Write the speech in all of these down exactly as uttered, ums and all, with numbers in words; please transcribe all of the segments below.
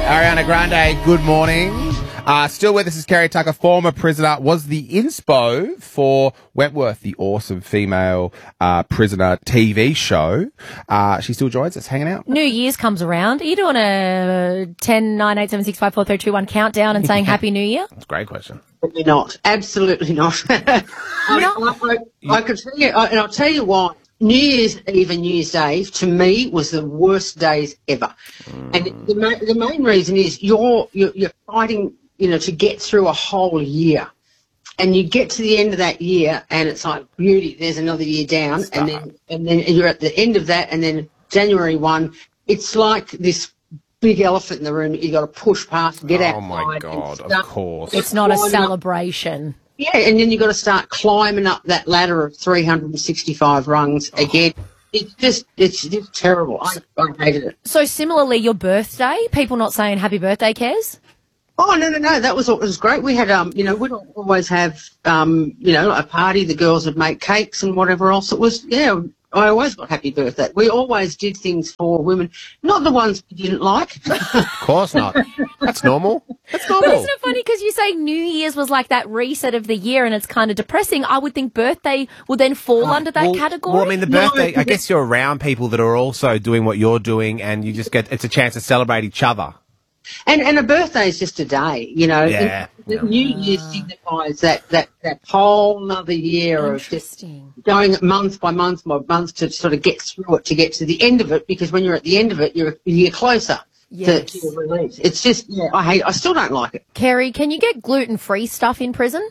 Ariana Grande, good morning. Uh, still with us is Kerry Tucker, former prisoner, was the inspo for Wentworth, the awesome female uh, prisoner T V show. Uh, she still joins us, hanging out. New Year's comes around. Are you doing a ten, nine, eight, seven, six, five, four, three, two, one countdown and saying Happy New Year? That's a great question. Absolutely not. Absolutely not. I, I, I, I could tell you, I, and I'll tell you why. New Year's Eve and New Year's Eve, to me, was the worst days ever. Mm. And the, ma- the main reason is you're, you're, you're fighting, you know, to get through a whole year. And you get to the end of that year and it's like, beauty, there's another year down. Stop. And then and then you're at the end of that, and then January first, it's like this big elephant in the room that you've got to push past, get out. Oh, my God, of course. It's not a celebration. Up. Yeah, and then you've got to start climbing up that ladder of three hundred sixty-five rungs again. Oh. It's just, it's just terrible. I, I hated it. So similarly, your birthday, people not saying happy birthday, Kez? Oh, no, no, no, that was, it was great. We had, um, you know, we'd always have, um, you know, a party. The girls would make cakes and whatever else it was. Yeah, I always got happy birthday. We always did things for women, not the ones we didn't like. Of course not. That's normal. That's normal. But isn't it funny because you say New Year's was like that reset of the year and it's kind of depressing. I would think birthday would then fall oh, under that well, category. Well, I mean, the birthday, no, I guess you're around people that are also doing what you're doing and you just get, it's a chance to celebrate each other. And and a birthday is just a day, you know. Yeah. The yeah. New Year signifies that, that, that whole other year of just going month by month by month to sort of get through it, to get to the end of it, because when you're at the end of it, you're a year closer yes. to, to your release. It's just, yeah, I hate I still don't like it. Kerry, can you get gluten-free stuff in prison?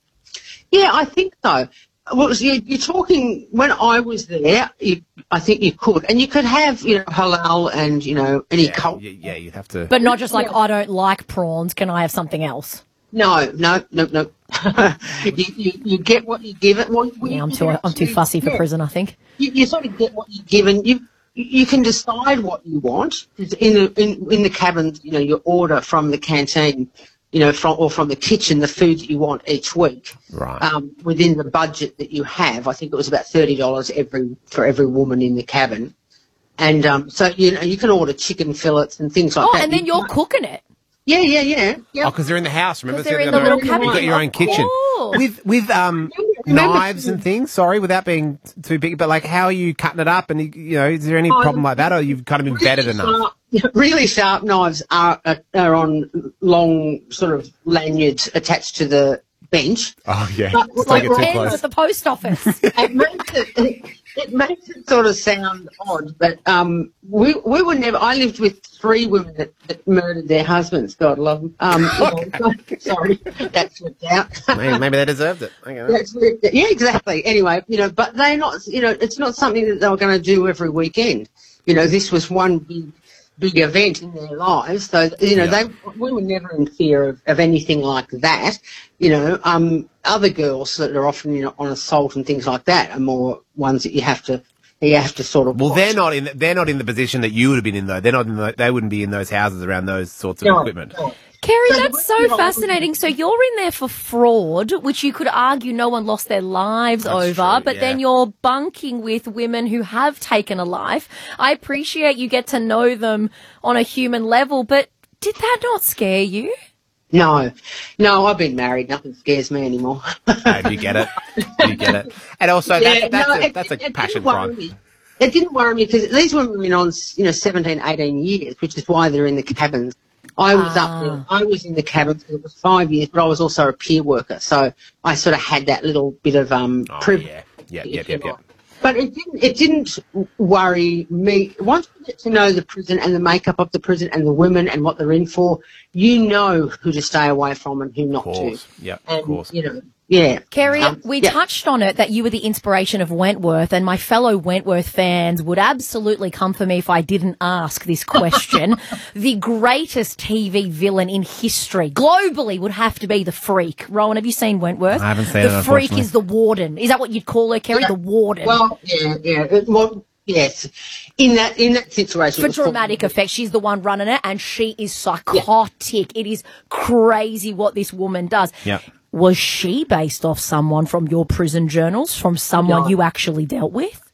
Yeah, I think so. Well, you, you're talking, when I was there, you, I think you could. And you could have, you know, halal and, you know, any yeah, cult. Yeah, you'd have to. But not just like, yeah. I don't like prawns, can I have something else? No, no, no, no. you, you, you get what you give it. Well, yeah, I'm too, I'm too fussy for yeah. prison, I think. You, you sort of get what you're given. You you can decide what you want. In the, in, in the cabins, you know, you order from the canteen, you know, from or from the kitchen, the food that you want each week, right? Um, within the budget that you have. I think it was about thirty dollars every for every woman in the cabin, and um, so you know you can order chicken fillets and things like oh, that. Oh, and then you're cooking it. Yeah, yeah, yeah. Yep. Oh, because they're in the house. Remember, they're in the little cabin. You've got your own kitchen oh. with with um knives and things. Sorry, without being too big, but like, how are you cutting it up? And you know, is there any oh, problem like that, or you've kind of embedded really enough? Sharp, really sharp knives are are on long sort of lanyards attached to the bench. Oh yeah, but, it's like pens at the post office. it makes it, it, it makes it sort of sound odd, but um, we we were never. I lived with three women that, that murdered their husbands. God love them. Um, you know, sorry, that slipped out. maybe, maybe they deserved it. Okay. That's, yeah, exactly. Anyway, you know, but they're not. You know, it's not something that they were going to do every weekend. You know, this was one big. big event in their lives, so you know yeah. they we were never in fear of, of anything like that. You know, um, other girls that are often you know, on assault and things like that are more ones that you have to you have to sort of. Well, watch. they're not in they're not in the position that you would have been in though. They're not in the, they wouldn't be in those houses around those sorts of no, equipment. No. Kerry, that's so fascinating. So you're in there for fraud, which you could argue no one lost their lives that's over, true, but yeah. then you're bunking with women who have taken a life. I appreciate you get to know them on a human level, but did that not scare you? No. No, I've been married. Nothing scares me anymore. No, do you get it? Do you get it? And also, yeah, that's, that's, no, a, it, that's a it, passion it crime. Me. It didn't worry me because these women were in on, you know, seventeen, eighteen years, which is why they're in the cabins. I was ah. up there. I was in the cabin for it was five years, but I was also a peer worker, so I sort of had that little bit of um. Oh, privilege. yeah, yeah, yeah, yeah, yeah. But it didn't. It didn't worry me. Once you get to know the prison and the makeup of the prison and the women and what they're in for, you know who to stay away from and who not of course. to. Yeah, and, of course. You know. Yeah. Kerry, um, we yeah. touched on it that you were the inspiration of Wentworth, and my fellow Wentworth fans would absolutely come for me if I didn't ask this question. The greatest T V villain in history, globally, would have to be the Freak. Rowan, have you seen Wentworth? I haven't seen the it, The Freak is the warden. Is that what you'd call her, Kerry? Yeah. The warden. Well, yeah, yeah. It, well, yes. In that in that situation. For dramatic effect, she's the one running it, and she is psychotic. Yeah. It is crazy what this woman does. Yeah. Was she based off someone from your prison journals, from someone no. you actually dealt with?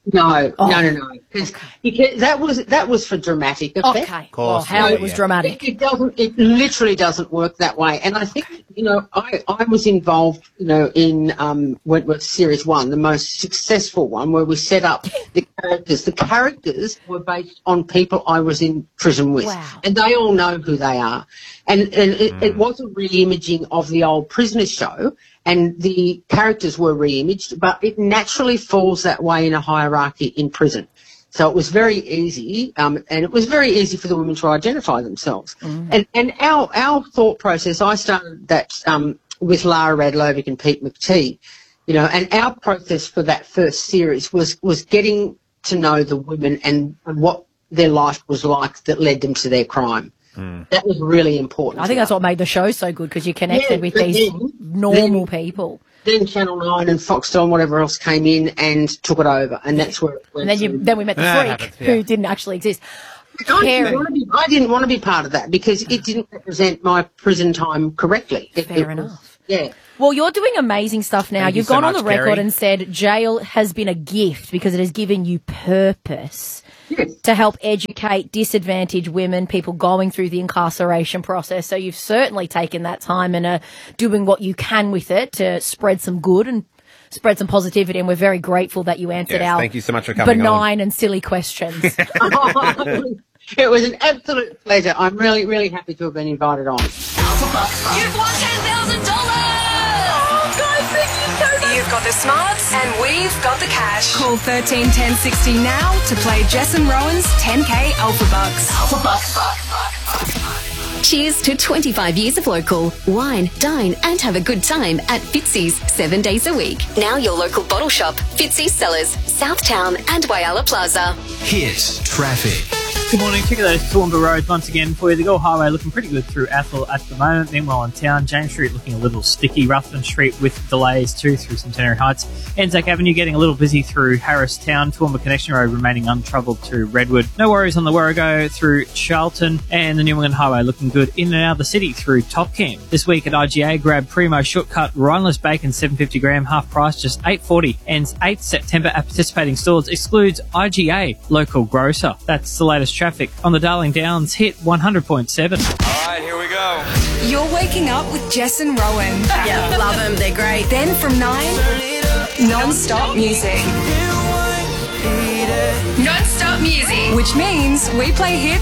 No, Oh. no, no, no. Because that was that was for dramatic effect. Okay. course, Well, how yeah, it was yeah. dramatic. It, it doesn't. It literally doesn't work that way. And I think you know, I, I was involved, you know, in um, Wentworth Series One, the most successful one, where we set up the characters. The characters were based on people I was in prison with, Wow. and they all know who they are. And, and it, Mm. it was a re-imaging of the old Prisoner show, and the characters were re-imaged, but it naturally falls that way in a hierarchy in prison. So it was very easy, um, and it was very easy for the women to identify themselves. Mm. And, and our, our thought process, I started that um, with Lara Radlovic and Pete McTee, you know, and our process for that first series was, was getting to know the women and, and what their life was like that led them to their crime. Mm. That was really important. I think that's what made the show so good, because you connected yeah, with these then, normal then, people. Then Channel nine and Foxtel and whatever else came in and took it over, and that's where it went. And then you, then we met the Yeah, freak, yeah. who didn't actually exist. I Carrie. didn't, want to be, I didn't want to be part of that because it didn't represent my prison time correctly. It, Fair it was- enough. Yeah. Well, you're doing amazing stuff now. Thank you You've so gone on much, the record Carrie. and said jail has been a gift because it has given you purpose. Yes. To help educate disadvantaged women, people going through the incarceration process. So you've certainly taken that time and are doing what you can with it to spread some good and spread some positivity. And we're very grateful that you answered Yes, our thank you so much for coming benign and silly questions. It was an absolute pleasure. I'm really, really happy to have been invited on. You've won ten thousand dollars! Oh, guys, thank you so much! You've got the smarts, and we've got the cash. Call thirteen ten sixty now to play Jess and Rowan's ten K Alpha Bucks. Alpha Bucks. Cheers to twenty-five years of local. Wine, dine and have a good time at Fitzy's seven days a week. Now your local bottle shop, Fitzy's Cellars, Southtown and Whyalla Plaza. Hit traffic. Good morning. Check out those Toowoomba roads once again for you. The Gore Highway looking pretty good through Athol at the moment. Meanwhile in town, James Street looking a little sticky. Ruthven Street with delays too through Centenary Heights. Anzac Avenue getting a little busy through Harristown. Toowoomba Connection Road remaining untroubled to Redwood. No worries on the Warrego through Charlton. And the New England Highway looking good in and out of the city through Top Camp. This week at I G A, grab Primo Shortcut Rhineless Bacon seven fifty gram half price just eight forty. Ends eighth September at participating stores. Excludes I G A local grocer. That's the latest traffic on the Darling Downs hit one hundred point seven. All right, here we go. You're waking up with Jess and Rowan. Yeah, love them. They're great. Then from nine, non-stop music. Non-stop music. Which means we play hits